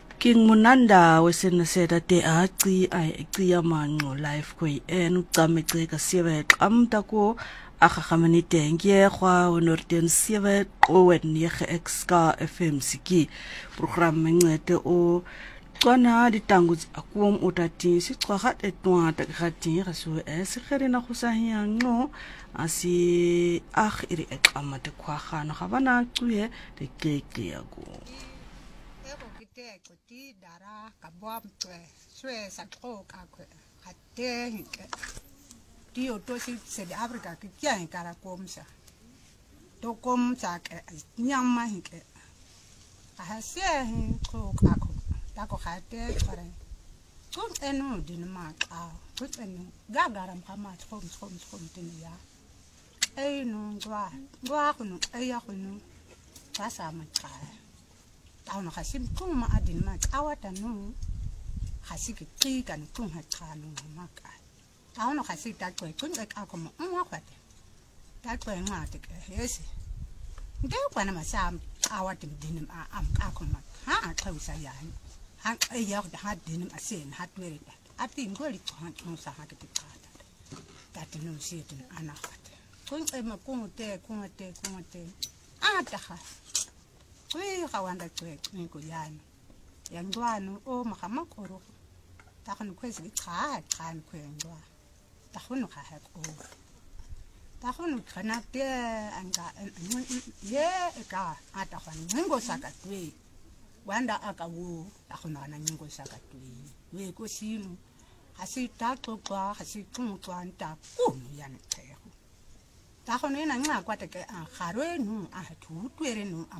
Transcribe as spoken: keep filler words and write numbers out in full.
King Munanda wesenaseda te aci ay iciya mango life kwe en ucame ceka siwe amta ko akakamanite ngiyekwa wenorten siwe owen yege exka F M siki program mengete o kwana ditangu akum utati si twahat etwa takati rasu es kherina khusahia no asi akh iri ekamate kwa khana khabana tuye de keke yago Koti dara kabwam twe swe sakro kakwe hate hinke dio to si se de Afrika ki kya hinkara komsa to komsa ke nyama hinke aha se hin ko kako tako hate pare kum enu din ma ka kut enu gagaram kama kom kom kom tin ya ei no gwa gwa kunu ei ya kunu pasa ma ka tauna khasim kung ma adin ma awata no khasiki qikan kung ha khanu ma ka tauna khasi ta kwe kun ka ka mo nwa kwate ta kwe ma te ke yesi nge kwana ma sam awatin dinim a am ka ko ma ha khawsa ya ha e ya da ha dinim a sen ha twere da ati ngoli ko han no sa ha ke ta ta ta no si tin ana khate kun e ma kun te kun te kun te ata kha Kwe kawanda kwe niko yani yangwanu o makama koro takhunu kwezi kha khan kwe ngwa takhunu kha ha ko takhunu khana te anga ye ka ata khani ngo saka twe wanda akawu takhunu ana ngo saka twe we ko sinu hasi takho kwa hasi kumtwa nta kunu yani te takhunu ina ngwa kwate ke a kharwe nu a thu twere nu